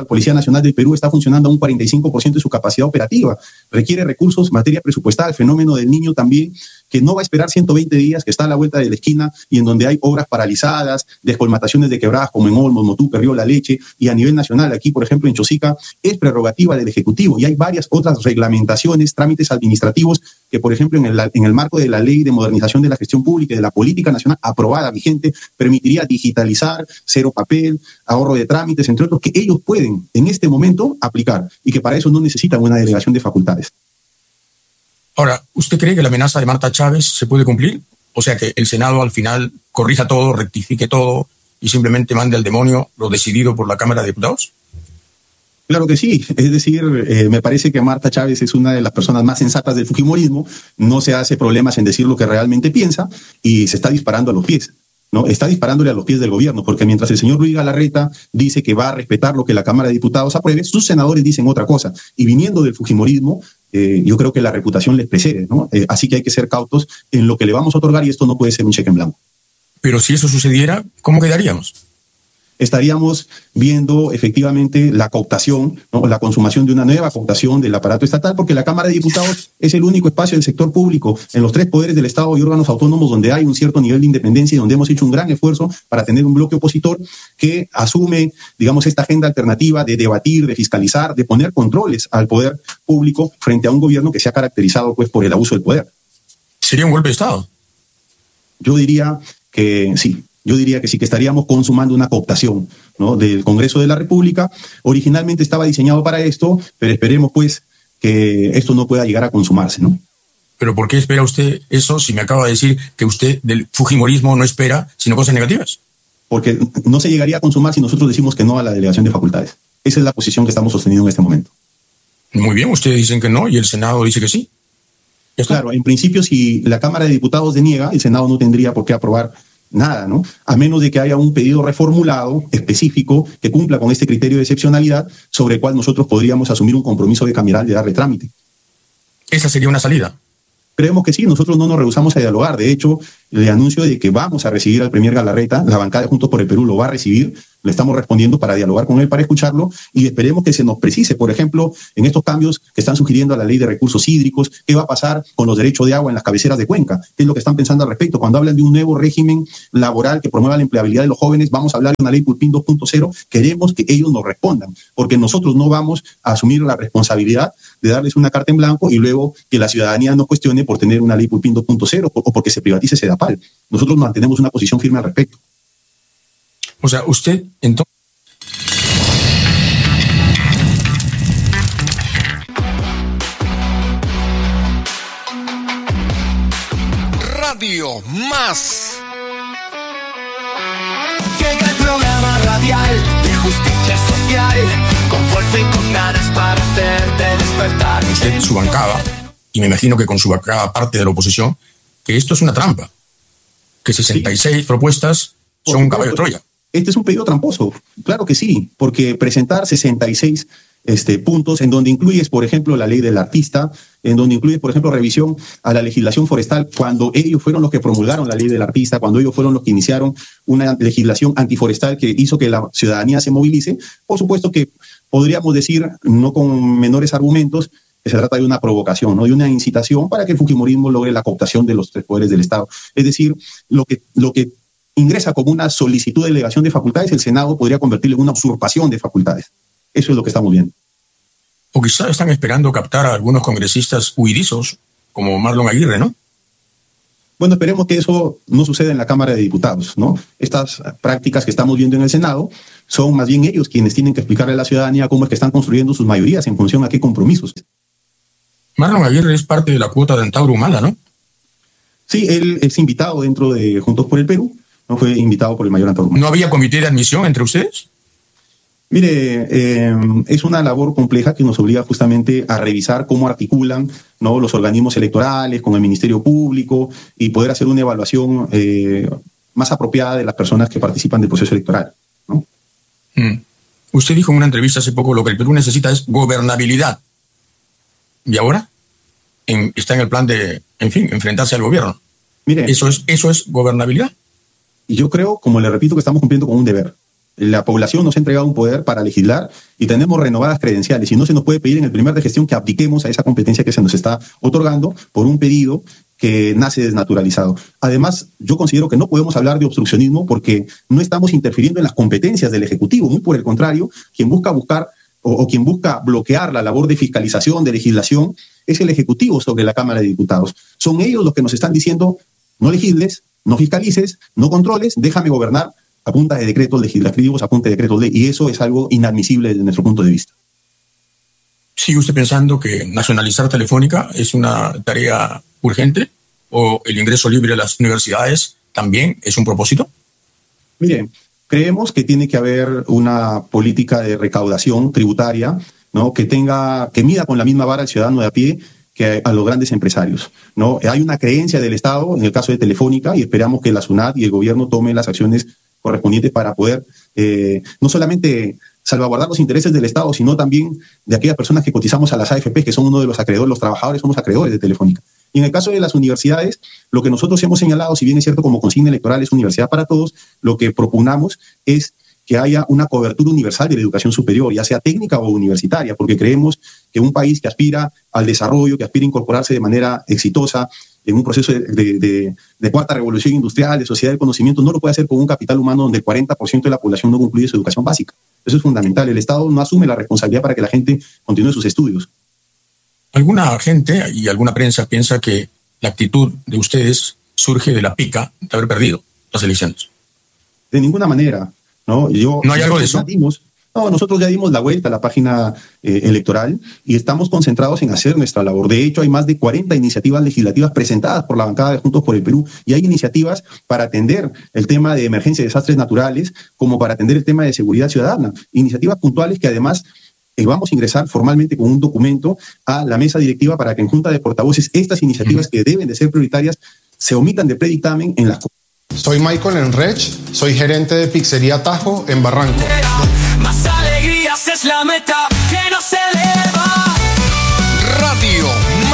Policía Nacional del Perú está funcionando a un 45% de su capacidad operativa. Requiere recursos, materia presupuestal, fenómeno del niño también, que no va a esperar 120 días, que está a la vuelta de la esquina y en donde hay obras paralizadas, descolmataciones de quebradas como en Olmos, Motupe, Río La Leche, y a nivel nacional, aquí por ejemplo en Chosica, es prerrogativa del Ejecutivo y hay varias otras reglamentaciones, trámites administrativos que por ejemplo en el marco de la Ley de Modernización de la Gestión Pública y de la Política Nacional aprobada, vigente, permitiría digitalizar, cero papel, ahorro de trámites, entre otros, que ellos pueden en este momento aplicar y que para eso no necesitan una delegación de facultades. Ahora, ¿usted cree que la amenaza de Marta Chávez se puede cumplir? O sea, que el Senado al final corrija todo, rectifique todo y simplemente mande al demonio lo decidido por la Cámara de Diputados. Claro que sí, es decir, me parece que Marta Chávez es una de las personas más sensatas del fujimorismo, no se hace problemas en decir lo que realmente piensa y se está disparando a los pies, ¿no? Está disparándole a los pies del gobierno, porque mientras el señor Luis Galarreta dice que va a respetar lo que la Cámara de Diputados apruebe, sus senadores dicen otra cosa, y viniendo del fujimorismo, yo creo que la reputación les precede, ¿no? Así que hay que ser cautos en lo que le vamos a otorgar y esto no puede ser un cheque en blanco. Pero si eso sucediera, ¿cómo quedaríamos? Estaríamos viendo efectivamente la cooptación, ¿no? La consumación de una nueva cooptación del aparato estatal, porque la Cámara de Diputados es el único espacio del sector público en los tres poderes del Estado y órganos autónomos donde hay un cierto nivel de independencia y donde hemos hecho un gran esfuerzo para tener un bloque opositor que asume, digamos, esta agenda alternativa de debatir, de fiscalizar, de poner controles al poder público frente a un gobierno que se ha caracterizado pues por el abuso del poder. ¿Sería un golpe de Estado? Yo diría que sí. Yo diría que sí, que estaríamos consumando una cooptación, ¿no? Del Congreso de la República. Originalmente estaba diseñado para esto, pero esperemos pues que esto no pueda llegar a consumarse, ¿no? ¿Pero por qué espera usted eso si me acaba de decir que usted del fujimorismo no espera sino cosas negativas? Porque no se llegaría a consumar si nosotros decimos que no a la delegación de facultades. Esa es la posición que estamos sosteniendo en este momento. Muy bien, ustedes dicen que no y el Senado dice que sí. Claro, en principio si la Cámara de Diputados deniega, el Senado no tendría por qué aprobar nada, ¿no? A menos de que haya un pedido reformulado, específico, que cumpla con este criterio de excepcionalidad, sobre el cual nosotros podríamos asumir un compromiso bicameral de darle trámite. ¿Esa sería una salida? Creemos que sí, nosotros no nos rehusamos a dialogar. De hecho, le anuncio de que vamos a recibir al premier Galarreta, la bancada de Juntos por el Perú lo va a recibir, le estamos respondiendo para dialogar con él, para escucharlo, y esperemos que se nos precise, por ejemplo, en estos cambios que están sugiriendo a la ley de recursos hídricos, qué va a pasar con los derechos de agua en las cabeceras de cuenca, qué es lo que están pensando al respecto. Cuando hablan de un nuevo régimen laboral que promueva la empleabilidad de los jóvenes, vamos a hablar de una ley Pulpín 2.0, queremos que ellos nos respondan, porque nosotros no vamos a asumir la responsabilidad de darles una carta en blanco y luego que la ciudadanía nos cuestione por tener una ley Pulpín 2.0 o porque se privatice Sedapal. Nosotros mantenemos una posición firme al respecto. O sea, usted entonces... Radio Más. Llega el programa radial de justicia social, con fuerza y con ganas para hacerte despertar. Usted, su bancada, y me imagino que con su bancada parte de la oposición, que esto es una trampa, que 66 propuestas son un caballo de Troya. Este es un pedido tramposo, claro que sí, porque presentar 66 puntos en donde incluyes, por ejemplo, la ley del artista, en donde incluyes, por ejemplo, revisión a la legislación forestal, cuando ellos fueron los que promulgaron la ley del artista, cuando ellos fueron los que iniciaron una legislación antiforestal que hizo que la ciudadanía se movilice, por supuesto que podríamos decir, no con menores argumentos, que se trata de una provocación, ¿no? De una incitación para que el fujimorismo logre la cooptación de los tres poderes del Estado. Es decir, lo que ingresa como una solicitud de delegación de facultades, el Senado podría convertirlo en una usurpación de facultades. Eso es lo que estamos viendo. O quizás están esperando captar a algunos congresistas huidizos, como Marlon Aguirre, ¿no? Bueno, esperemos que eso no suceda en la Cámara de Diputados, ¿no? Estas prácticas que estamos viendo en el Senado son más bien ellos quienes tienen que explicarle a la ciudadanía cómo es que están construyendo sus mayorías en función a qué compromisos. Marlon Aguirre es parte de la cuota de Antauro Humala, ¿no? Sí, él es invitado dentro de Juntos por el Perú, no fue invitado por el mayor Antauro Humala. ¿No había comité de admisión entre ustedes? Mire, es una labor compleja que nos obliga justamente a revisar cómo articulan, ¿no?, los organismos electorales con el Ministerio Público y poder hacer una evaluación más apropiada de las personas que participan del proceso electoral, ¿no? Usted dijo en una entrevista hace poco lo que el Perú necesita es gobernabilidad. ¿Y ahora? Está en el plan de, en fin, enfrentarse al gobierno. Mire, ¿Eso es gobernabilidad? Y yo creo, como le repito, que estamos cumpliendo con un deber. la población nos ha entregado un poder para legislar y tenemos renovadas credenciales y no se nos puede pedir en el primer de gestión que abdiquemos a esa competencia que se nos está otorgando por un pedido que nace desnaturalizado. Además, yo considero que no podemos hablar de obstruccionismo porque no estamos interfiriendo en las competencias del Ejecutivo, muy por el contrario, quien busca quien busca bloquear la labor de fiscalización, de legislación, es el Ejecutivo sobre la Cámara de Diputados. Son ellos los que nos están diciendo, no legisles, no fiscalices, no controles, déjame gobernar a punta de decretos legislativos, a punta de decretos ley, y eso es algo inadmisible desde nuestro punto de vista. ¿Sigue usted pensando que nacionalizar Telefónica es una tarea urgente o el ingreso libre a las universidades también es un propósito? Mire, creemos que tiene que haber una política de recaudación tributaria, ¿no? que mida con la misma vara al ciudadano de a pie que a los grandes empresarios, ¿no? Hay una creencia del Estado en el caso de Telefónica y esperamos que la SUNAT y el gobierno tomen las acciones correspondientes para poder no solamente salvaguardar los intereses del Estado, sino también de aquellas personas que cotizamos a las AFP, que son uno de los acreedores, los trabajadores somos acreedores de Telefónica. Y en el caso de las universidades, lo que nosotros hemos señalado, si bien es cierto como consigna electoral es universidad para todos, lo que propugnamos es que haya una cobertura universal de la educación superior, ya sea técnica o universitaria, porque creemos que un país que aspira al desarrollo, que aspira a incorporarse de manera exitosa en un proceso de cuarta revolución industrial, de sociedad del conocimiento, no lo puede hacer con un capital humano donde el 40% de la población no concluye su educación básica. Eso es fundamental. El Estado no asume la responsabilidad para que la gente continúe sus estudios. Alguna gente y alguna prensa piensa que la actitud de ustedes surge de la pica de haber perdido las elecciones. De ninguna manera, ¿no? ¿No hay algo de eso? Nosotros ya dimos la vuelta a la página electoral y estamos concentrados en hacer nuestra labor. De hecho, hay más de 40 iniciativas legislativas presentadas por la bancada de Juntos por el Perú y hay iniciativas para atender el tema de emergencia y desastres naturales como para atender el tema de seguridad ciudadana. Iniciativas puntuales que además vamos a ingresar formalmente con un documento a la mesa directiva para que en Junta de Portavoces estas iniciativas que deben de ser prioritarias se omitan de predictamen en las. Soy Michael Enrech, soy gerente de Pizzería Tajo en Barranco. Más alegrías es la meta.